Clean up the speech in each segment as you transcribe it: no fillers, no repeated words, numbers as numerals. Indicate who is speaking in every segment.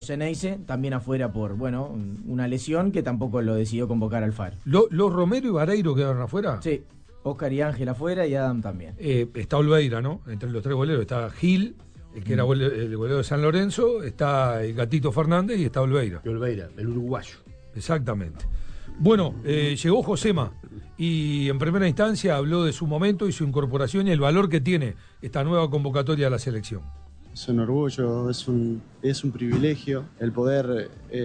Speaker 1: Ceneice, también afuera por, bueno, una lesión que tampoco lo decidió convocar Alfaro.
Speaker 2: ¿Los Romero y Vareiro quedaron afuera?
Speaker 1: Sí, Oscar y Ángel afuera y Adam también.
Speaker 2: Está Olveira, ¿no? Entre los tres goleros está Gil, el que era el golero de San Lorenzo, está el Gatito Fernández y está Olveira.
Speaker 3: Y Olveira, el uruguayo.
Speaker 2: Exactamente. Bueno, llegó Josema y en primera instancia habló de su momento y su incorporación y el valor que tiene esta nueva convocatoria de la selección.
Speaker 4: Es un orgullo, es un privilegio el poder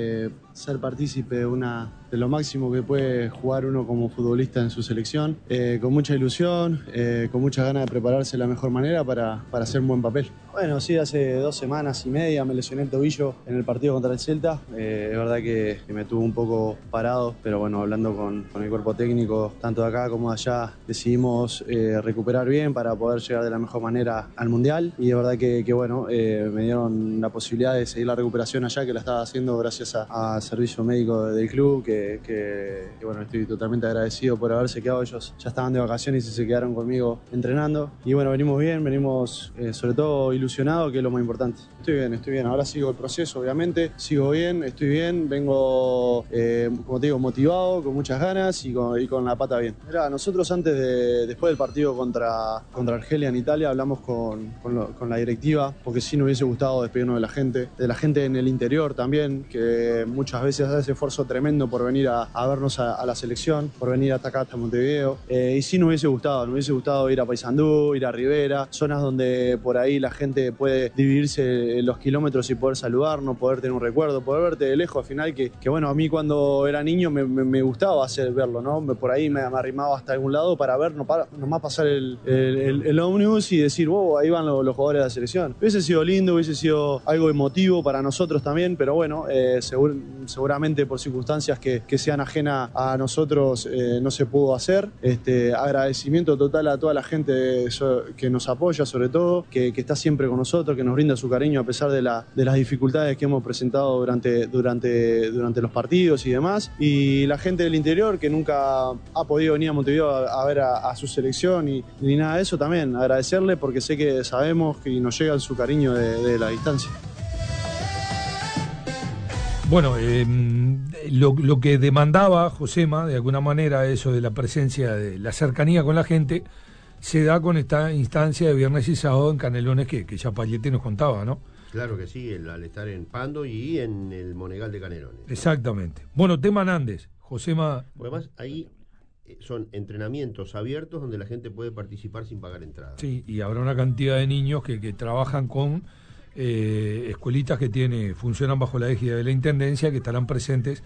Speaker 4: ser partícipe de lo máximo que puede jugar uno como futbolista en su selección, con mucha ilusión, con muchas ganas de prepararse de la mejor manera para hacer un buen papel. Bueno, sí, hace 2 semanas y media me lesioné el tobillo en el partido contra el Celta. Es verdad que me tuvo un poco parado, pero bueno, hablando con el cuerpo técnico, tanto de acá como de allá, decidimos recuperar bien para poder llegar de la mejor manera al Mundial. Y de verdad que bueno, me dieron la posibilidad de seguir la recuperación allá, que la estaba haciendo gracias al servicio médico del club, que bueno, estoy totalmente agradecido por haberse quedado. Ellos ya estaban de vacaciones y se quedaron conmigo entrenando. Y bueno, venimos bien, venimos sobre todo ilusionados, que es lo más importante. Estoy bien. Ahora sigo el proceso, obviamente. Sigo bien, estoy bien. Vengo, como te digo, motivado, con muchas ganas y con la pata bien. Mirá, nosotros después del partido contra Argelia en Italia, hablamos con la directiva, porque sí nos hubiese gustado despedirnos de la gente en el interior también, que muchas veces hace esfuerzo tremendo por venir a vernos a la selección, por venir hasta acá, hasta Montevideo. Y sí nos hubiese gustado ir a Paysandú, ir a Rivera, zonas donde por ahí la gente puede dividirse los kilómetros y poder saludarnos, poder tener un recuerdo, poder verte de lejos al final, que bueno, a mí cuando era niño me gustaba verlo, ¿no? Por ahí me arrimaba hasta algún lado para ver, nomás pasar el ómnibus y decir, wow, ahí van los jugadores de la selección. Hubiese sido lindo, hubiese sido algo emotivo para nosotros también, pero bueno, seguramente por circunstancias que sean ajenas a nosotros no se pudo hacer. Agradecimiento total a toda la gente que nos apoya, sobre todo, que está siempre con nosotros, que nos brinda su cariño a pesar de las dificultades que hemos presentado durante los partidos y demás. Y la gente del interior que nunca ha podido venir a Montevideo a ver a su selección ni nada de eso, también agradecerle, porque sé que sabemos que nos llega su cariño de la distancia.
Speaker 2: Bueno, lo que demandaba Josema, de alguna manera, eso de la presencia, de la cercanía con la gente, se da con esta instancia de viernes y sábado en Canelones que ya Payete nos contaba, ¿no?
Speaker 3: Claro que sí, al estar en Pando y en el Monegal de Canelones.
Speaker 2: Exactamente. Bueno, tema Nández, Josema.
Speaker 3: Además, ahí son entrenamientos abiertos donde la gente puede participar sin pagar entrada.
Speaker 2: Sí, y habrá una cantidad de niños que trabajan con escuelitas que funcionan bajo la égida de la Intendencia, que estarán presentes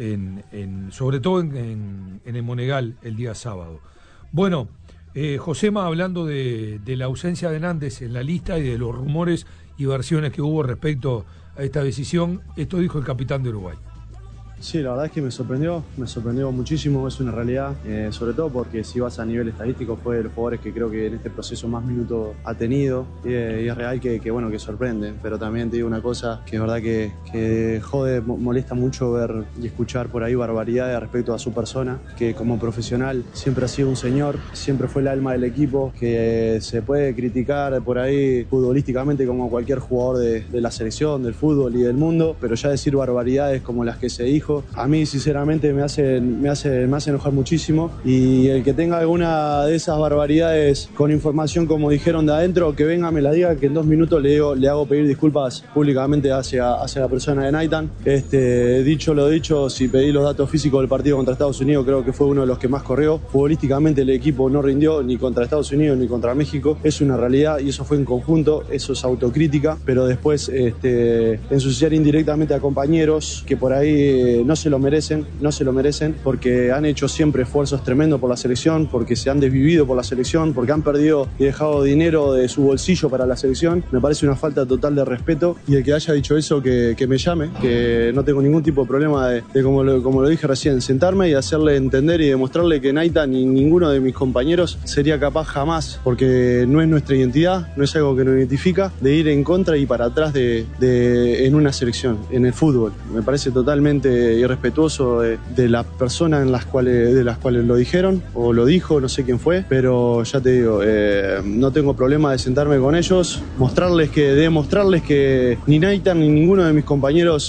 Speaker 2: sobre todo en el Monegal el día sábado. Bueno, Josema, hablando de la ausencia de Nández en la lista y de los rumores y versiones que hubo respecto a esta decisión, esto dijo el capitán de Uruguay.
Speaker 4: Sí, la verdad es que me sorprendió muchísimo, es una realidad, sobre todo porque si vas a nivel estadístico fue de los jugadores que creo que en este proceso más minutos ha tenido, y es real que sorprende, pero también te digo una cosa, que es verdad que jode, molesta mucho ver y escuchar por ahí barbaridades respecto a su persona, que como profesional siempre ha sido un señor, siempre fue el alma del equipo, que se puede criticar por ahí futbolísticamente como cualquier jugador de la selección, del fútbol y del mundo, pero ya decir barbaridades como las que se dijo, a mí sinceramente me hace enojar muchísimo, y el que tenga alguna de esas barbaridades con información como dijeron de adentro, que venga, me la diga, que en 2 minutos le hago pedir disculpas públicamente hacia la persona de Naitan. Dicho lo dicho, si pedí los datos físicos del partido contra Estados Unidos, creo que fue uno de los que más corrió. Futbolísticamente el equipo no rindió ni contra Estados Unidos ni contra México, es una realidad y eso fue en conjunto, eso es autocrítica, pero después ensuciar indirectamente a compañeros que por ahí no se lo merecen, porque han hecho siempre esfuerzos tremendos por la selección, porque se han desvivido por la selección, porque han perdido y dejado dinero de su bolsillo para la selección. Me parece una falta total de respeto, y el que haya dicho eso que me llame, que no tengo ningún tipo de problema de como lo dije recién, sentarme y hacerle entender y demostrarle que Naitan ni ninguno de mis compañeros sería capaz jamás, porque no es nuestra identidad, no es algo que nos identifica, de ir en contra y para atrás en una selección, en el fútbol. Me parece totalmente irrespetuoso de las personas de las cuales lo dijeron o lo dijo, no sé quién fue, pero ya te digo, no tengo problema de sentarme con ellos, demostrarles que ni Naitan ni ninguno de mis compañeros